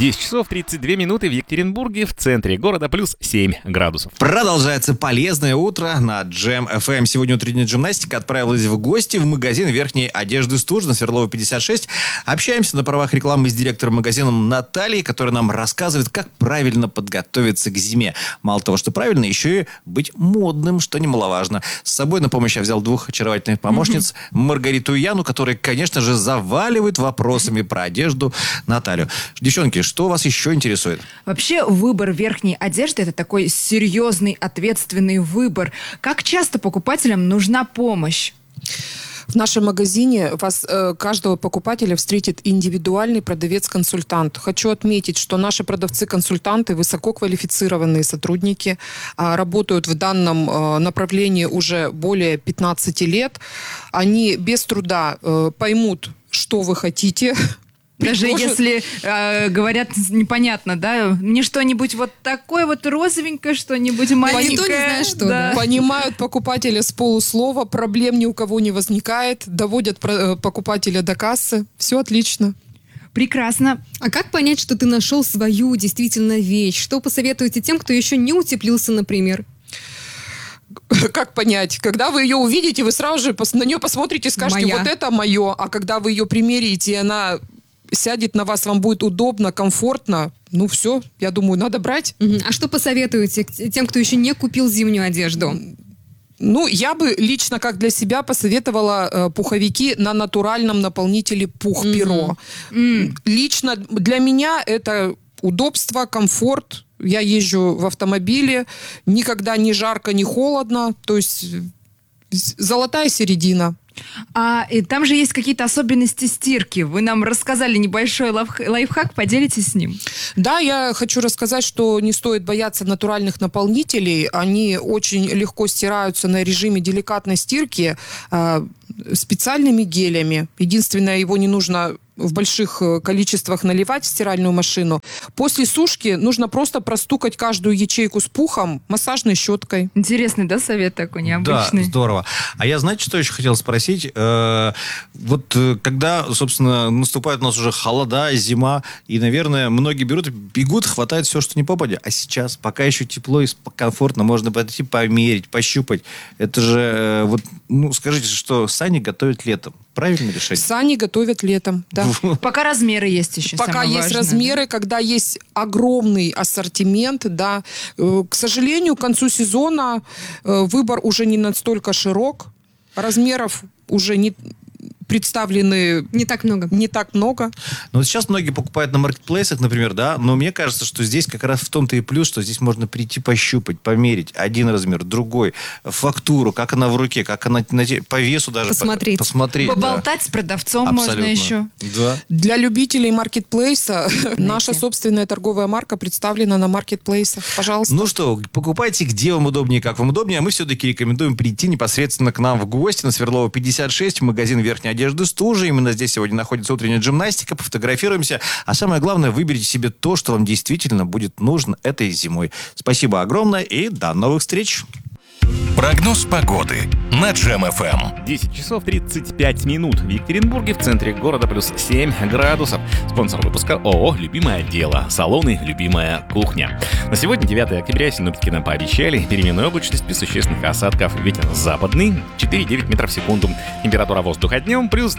10 часов 32 минуты в Екатеринбурге, в центре города, плюс 7 градусов. Продолжается полезное утро на Джем FM. Сегодня утренняя джимнастика отправилась в гости в магазин верхней одежды «Стужа» на Свердлова 56. Общаемся на правах рекламы с директором магазина Натальей, которая нам рассказывает, как правильно подготовиться к зиме. Мало того, что правильно, еще и быть модным, что немаловажно. С собой на помощь я взял двух очаровательных помощниц. Маргариту и Яну, которые, конечно же, заваливают вопросами про одежду Наталью. Девчонки, что вас еще интересует? Вообще, выбор верхней одежды – это такой серьезный, ответственный выбор. Как часто покупателям нужна помощь? В нашем магазине вас, каждого покупателя, встретит индивидуальный продавец-консультант. Хочу отметить, что наши продавцы-консультанты высококвалифицированные сотрудники, работают в данном направлении уже более 15 лет. Они без труда поймут, что вы хотите. Даже если говорят непонятно, да? Мне что-нибудь вот такое вот розовенькое, что-нибудь маленькое. Никто не знает, что. Да. Понимают покупателя с полуслова, проблем ни у кого не возникает, доводят покупателя до кассы. Все отлично. Прекрасно. А как понять, что ты нашел свою действительно вещь? Что посоветуете тем, кто еще не утеплился, например? Как понять? Когда вы ее увидите, вы сразу же на нее посмотрите и скажете, Моя. вот это мое. А когда вы ее примерите, и она сядет на вас, вам будет удобно, комфортно, ну все, я думаю, надо брать. А что посоветуете тем, кто еще не купил зимнюю одежду? Ну, я бы лично, как для себя, посоветовала пуховики на натуральном наполнителе пух-перо. Лично для меня это удобство, комфорт. Я езжу в автомобиле, никогда не жарко, не холодно. То есть золотая середина. И там же есть какие-то особенности стирки. Вы нам рассказали небольшой лайфхак, поделитесь с ним. Да, я хочу рассказать, что не стоит бояться натуральных наполнителей. Они очень легко стираются на режиме деликатной стирки специальными гелями. Единственное, его не нужно в больших количествах наливать в стиральную машину. После сушки нужно просто простукать каждую ячейку с пухом массажной щеткой. Интересный, да, совет такой необычный? Да, здорово. А я, знаете, что еще хотел спросить? Вот когда, собственно, наступает у нас уже холода, зима, и, наверное, многие берут, бегут, хватает все, что не попадет. А сейчас, пока еще тепло и комфортно, можно подойти, померить, пощупать. Это же, вот, ну, скажите, что сани готовят летом. Правильное решение? Сани готовят летом, да. Пока размеры есть еще. Пока есть важное, размеры, да? когда есть огромный ассортимент, да. К сожалению, к концу сезона выбор уже не настолько широк, размеров уже не представлены не так много. Ну, вот сейчас многие покупают на маркетплейсах, например, да, но мне кажется, что здесь как раз в том-то и плюс, что здесь можно прийти пощупать, померить один размер, другой, фактуру, как она в руке, как она по весу даже. Посмотреть. Поболтать да. с продавцом Абсолютно. можно еще. Да. Для любителей маркетплейса наша собственная торговая марка представлена на маркетплейсах. Пожалуйста. Ну что, покупайте, где вам удобнее, как вам удобнее, а мы все-таки рекомендуем прийти непосредственно к нам в гости на Свердлова 56, в магазин верхней одежды «Стужа». Именно здесь сегодня находится утренняя джимнастика, пофотографируемся. А самое главное, выберите себе то, что вам действительно будет нужно этой зимой. Спасибо огромное и до новых встреч. Прогноз погоды на Джем FM. 10 часов 35 минут в Екатеринбурге, в центре города, плюс 7 градусов. Спонсор выпуска ООО «Любимое дело». Салоны «Любимая кухня». На сегодня, 9 октября, синоптики нам пообещали переменную облачность без существенных осадков. Ветер западный 4,9 метров в секунду. Температура воздуха днем плюс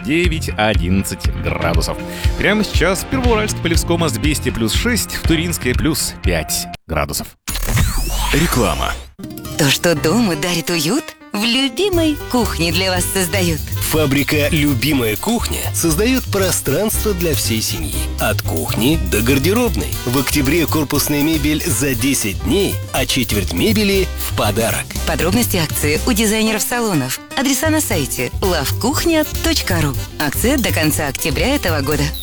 9-11 градусов. Прямо сейчас в Первоуральске, Полевской мост 200 плюс 6, в Туринске плюс 5 градусов. Реклама. То, что дома дарит уют, в любимой кухне для вас создают. Фабрика «Любимая кухня» создает пространство для всей семьи. От кухни до гардеробной. В октябре корпусная мебель за 10 дней, а четверть мебели в подарок. Подробности акции у дизайнеров салонов. Адреса на сайте lovekuchня.ru. Акция до конца октября этого года.